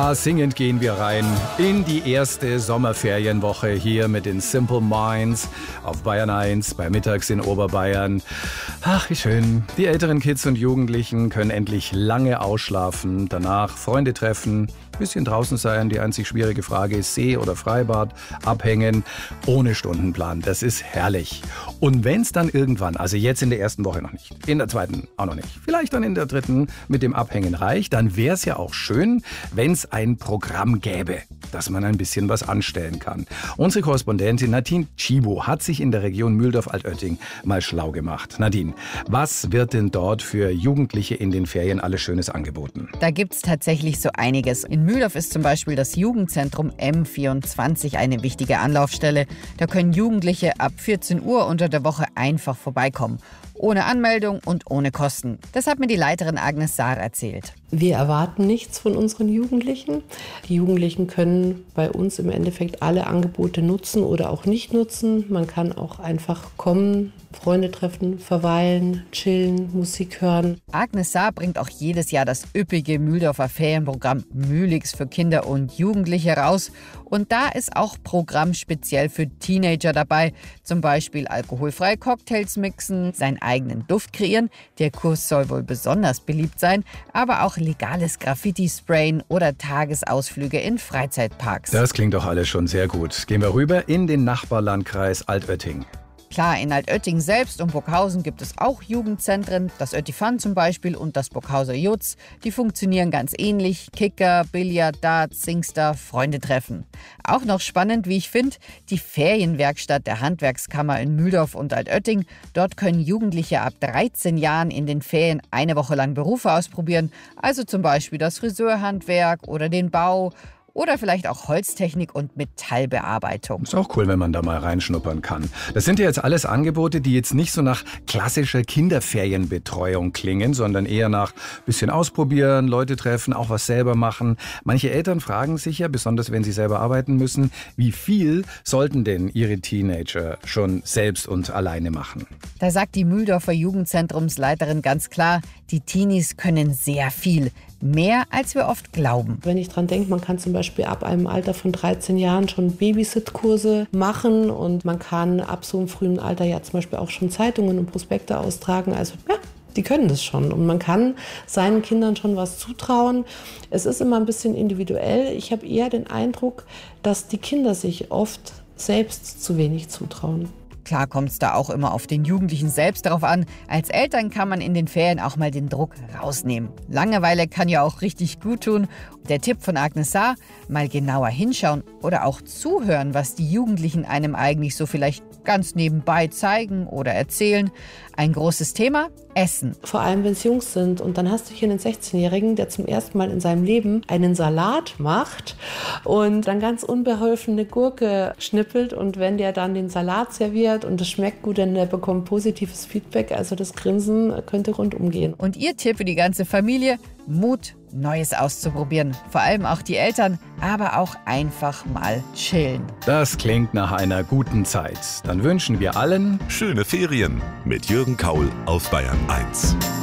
Ja, singend gehen wir rein in die erste Sommerferienwoche hier mit den Simple Minds auf Bayern 1 bei Mittags in Oberbayern. Ach, wie schön. Die älteren Kids und Jugendlichen können endlich lange ausschlafen, danach Freunde treffen, bisschen draußen sein. Die einzig schwierige Frage ist See oder Freibad, abhängen, ohne Stundenplan. Das ist herrlich. Und wenn es dann irgendwann, also jetzt in der ersten Woche noch nicht, in der zweiten auch noch nicht, vielleicht dann in der dritten mit dem Abhängen reicht, dann wäre es ja auch schön, wenn es ein Programm gäbe, dass man ein bisschen was anstellen kann. Unsere Korrespondentin Nadine Tschibo hat sich in der Region Mühldorf-Altötting mal schlau gemacht. Nadine, was wird denn dort für Jugendliche in den Ferien alles Schönes angeboten? Da gibt es tatsächlich so einiges. In Mühldorf ist zum Beispiel das Jugendzentrum M24 eine wichtige Anlaufstelle. Da können Jugendliche ab 14 Uhr unter der Woche einfach vorbeikommen. Ohne Anmeldung und ohne Kosten. Das hat mir die Leiterin Agnes Saar erzählt. Wir erwarten nichts von unseren Jugendlichen. Die Jugendlichen können bei uns im Endeffekt alle Angebote nutzen oder auch nicht nutzen. Man kann auch einfach kommen, Freunde treffen, verweilen, chillen, Musik hören. Agnes Saar bringt auch jedes Jahr das üppige Mühldorfer Ferienprogramm Mühlix für Kinder und Jugendliche raus. Und da ist auch Programm speziell für Teenager dabei. Zum Beispiel alkoholfreie Cocktails mixen, seinen eigenen Duft kreieren. Der Kurs soll wohl besonders beliebt sein. Aber auch legales Graffiti-Sprayen oder Tagesausflüge in Freizeitparks. Das klingt doch alles schon sehr gut. Gehen wir rüber in den Nachbarlandkreis Altötting. Klar, in Altötting selbst und Burghausen gibt es auch Jugendzentren, das Öttifan zum Beispiel und das Burghauser Jutz. Die funktionieren ganz ähnlich. Kicker, Billard, Darts, Singstar, Freunde treffen. Auch noch spannend, wie ich finde, die Ferienwerkstatt der Handwerkskammer in Mühldorf und Altötting. Dort können Jugendliche ab 13 Jahren in den Ferien eine Woche lang Berufe ausprobieren. Also zum Beispiel das Friseurhandwerk oder den Bau. Oder vielleicht auch Holztechnik und Metallbearbeitung. Ist auch cool, wenn man da mal reinschnuppern kann. Das sind ja jetzt alles Angebote, die jetzt nicht so nach klassischer Kinderferienbetreuung klingen, sondern eher nach bisschen ausprobieren, Leute treffen, auch was selber machen. Manche Eltern fragen sich ja, besonders wenn sie selber arbeiten müssen, wie viel sollten denn ihre Teenager schon selbst und alleine machen? Da sagt die Mühldorfer Jugendzentrumsleiterin ganz klar, die Teenies können sehr viel. Mehr, als wir oft glauben. Wenn ich dran denke, man kann zum Beispiel ab einem Alter von 13 Jahren schon Babysit-Kurse machen und man kann ab so einem frühen Alter ja zum Beispiel auch schon Zeitungen und Prospekte austragen. Also ja, die können das schon und man kann seinen Kindern schon was zutrauen. Es ist immer ein bisschen individuell. Ich habe eher den Eindruck, dass die Kinder sich oft selbst zu wenig zutrauen. Klar kommt es da auch immer auf den Jugendlichen selbst darauf an. Als Eltern kann man in den Ferien auch mal den Druck rausnehmen. Langeweile kann ja auch richtig gut tun. Der Tipp von Agnes Saar, mal genauer hinschauen oder auch zuhören, was die Jugendlichen einem eigentlich so vielleicht ganz nebenbei zeigen oder erzählen. Ein großes Thema, Essen. Vor allem, wenn es Jungs sind. Und dann hast du hier einen 16-Jährigen, der zum ersten Mal in seinem Leben einen Salat macht und dann ganz unbeholfen eine Gurke schnippelt. Und wenn der dann den Salat serviert und es schmeckt gut, dann der bekommt positives Feedback. Also das Grinsen könnte rundum gehen. Und ihr Tipp für die ganze Familie, Mut, Neues auszuprobieren. Vor allem auch die Eltern, aber auch einfach mal chillen. Das klingt nach einer guten Zeit. Dann wünschen wir allen schöne Ferien mit Jürgen Kaul auf Bayern 1.